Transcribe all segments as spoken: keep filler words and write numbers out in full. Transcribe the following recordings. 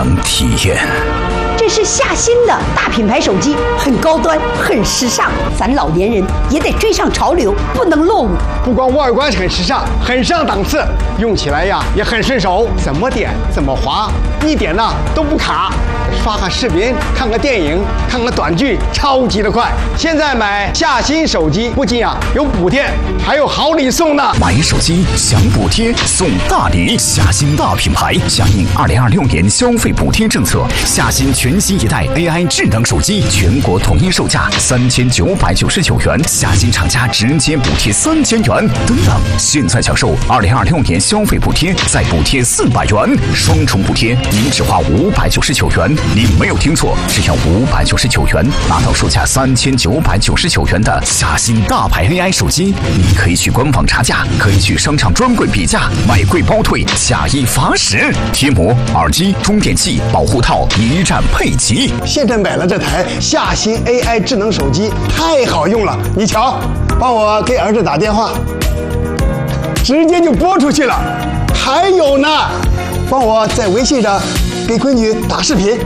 能体验。 这是夏新的大品牌手机，很高端，很时尚，咱老年人也得追上潮流，不能落伍。 不光外观很时尚，很上档次，用起来呀也很顺手，怎么点怎么滑，一点呢都不卡。刷个视频，看个电影，看个短剧，超级的快。现在买夏新手机，不仅啊有补贴，还有好礼送呢。 买手机享补贴送大礼，夏新大品牌响应二零二六年消费补贴政策，夏新全新一代 A I 智能手机全国统一售价三千九百九十九元，夏新厂家直接补贴三千元。等等，现在享受二零二六年消费补贴，再补贴四百元，双重补贴，您只花五百九十九元。您没有听错，只要五百九十九元，拿到售价三千九百九十九元的夏新大牌 A I 手机。你可以去官网查价，可以去商场专柜比价，买贵包退，假一罚十。贴膜、耳机、充电器、保护套一站配齐。 现在买了这台夏新 A I 智能手机，太好用了。你瞧，帮我给儿子打电话，直接就拨出去了。还有呢，帮我在微信上给闺女打视频。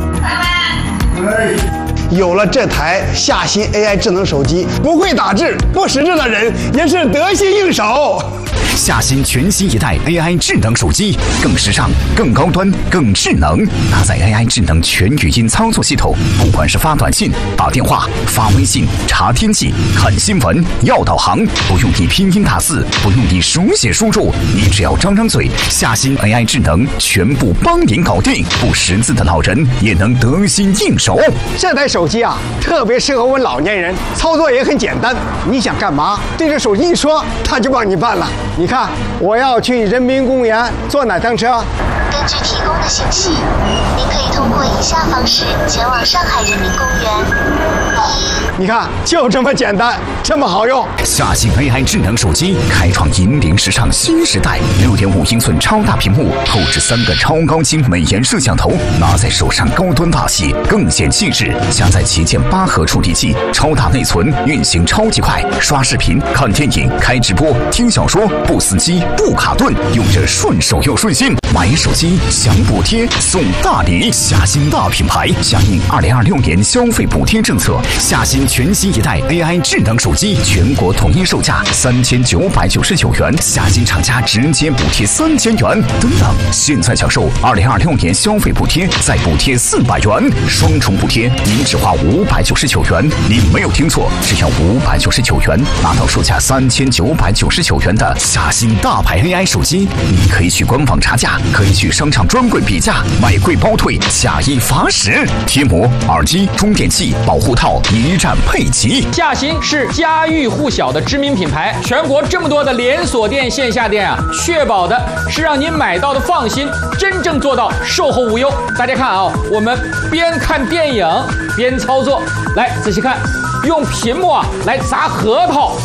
有了这台夏新 A I 智能手机，不会打字、不识字的人也是得心应手。 夏新全新一代 A I 智能手机，更时尚、更高端、更智能，搭载 A I 智能全语音操作系统，不管是发短信、打电话、发微信、查天气、看新闻、要导航，不用你拼音打字，不用你手写输入，你只要张张嘴，夏新 A I 智能全部帮您搞定，不识字的老人也能得心应手。 这台手机啊，特别适合我们老年人，操作也很简单，你想干嘛，对着手机一说，它就帮你办了。你看，我要去人民公园坐哪趟车？ 根据提供的信息，您可以通过以下方式前往上海人民公园。一， 你看，就这么简单，这么好用。 夏新 A I 智能手机开创引领时尚新时代，六点五英寸超大屏幕，后置三个超高清美颜摄像头，拿在手上高端大气，更显气质。下载旗舰八核处理器，超大内存，运行超级快，刷视频、看电影、开直播、听小说，不死机、不卡顿，用着顺手又顺心。买手机享补贴送大礼，夏新大品牌响应二零二六年消费补贴政策，夏新全新一代 A I 智能手机全国统一售价三千九百九十九元，夏新厂家直接补贴三千元。等等，现在享受二零二六年消费补贴，再补贴四百元，双重补贴，您只花五百九十九元。您没有听错，只要五百九十九元，拿到售价三千九百九十九元的夏新大牌 A I 手机。你可以去官网查价，可以去商场专柜比价，买贵包退，假一罚十。贴膜、耳机、充电器、保护套一站配齐。 夏新是家喻户晓的知名品牌，全国这么多的连锁店、线下店啊，确保的是让您买到的放心，真正做到售后无忧。大家看啊，我们边看电影边操作，来仔细看，用屏幕啊来砸核桃，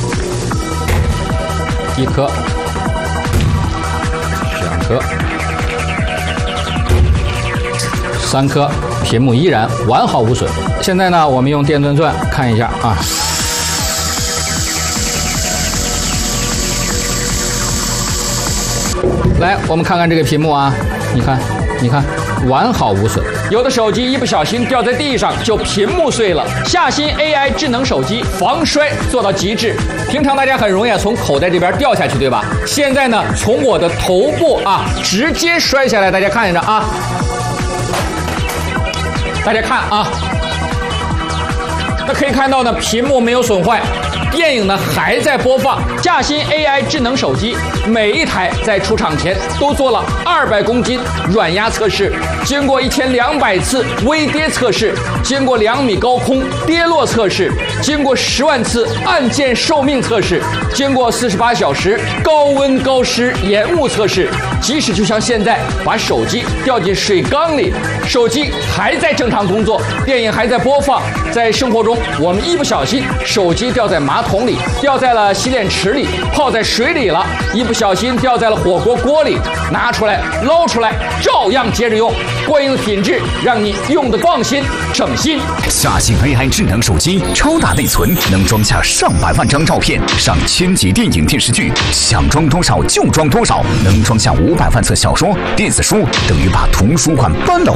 一颗、两颗、三颗，屏幕依然完好无损。现在呢，我们用电钻钻看一下啊。来，我们看看这个屏幕啊，你看，你看，完好无损。有的手机一不小心掉在地上就屏幕碎了。夏新 A I 智能手机防摔做到极致。平常大家很容易从口袋这边掉下去，对吧？现在呢，从我的头部啊直接摔下来，大家看着啊，大家看啊，那可以看到呢，屏幕没有损坏。电影呢还在播放。夏新 A I 智能手机每一台在出厂前都做了二百公斤软压测试，经过一千两百次微跌测试，经过两米高空跌落测试，经过十万次按键寿命测试，经过四十八小时高温高湿延误测试。即使就像现在把手机掉进水缸里，手机还在正常工作，电影还在播放。在生活中，我们一不小心手机掉在马桶里，掉在了洗脸池里，泡在水里了，一不小心掉在了火锅锅里，拿出来捞出来，照样接着用，过硬的品质让你用的放心省心。 夏新 A I 智能手机，超大内存，能装下上百万张照片，上千集电影电视剧，想装多少就装多少，能装下五百万册小说、电子书，等于把图书馆搬了。